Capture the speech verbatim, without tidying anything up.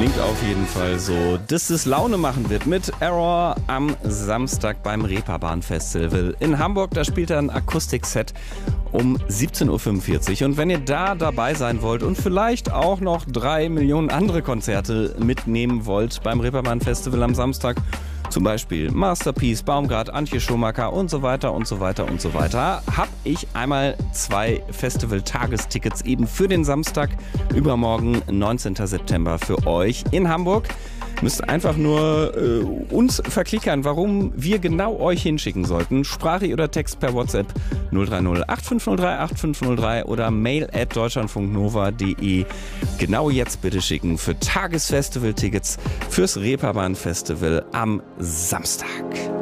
Klingt auf jeden Fall so, dass es Laune machen wird mit Error am Samstag beim Reeperbahn Festival in Hamburg. Da spielt er ein Akustikset um siebzehn Uhr fünfundvierzig. Und wenn ihr da dabei sein wollt und vielleicht auch noch drei Millionen andere Konzerte mitnehmen wollt beim Reeperbahn Festival am Samstag, zum Beispiel Masterpiece, Baumgart, Antje Schumacher und so weiter und so weiter und so weiter, habe ich einmal zwei Festival-Tagestickets eben für den Samstag, übermorgen, neunzehnten September, für euch in Hamburg. Müsst einfach nur äh, uns verklickern, warum wir genau euch hinschicken sollten. Sprachlich oder Text per WhatsApp null drei null acht fünf null drei acht fünf null drei oder mail at deutschlandfunknova punkt de. Genau jetzt bitte schicken für Tagesfestival-Tickets fürs Reeperbahn Festival am Samstag.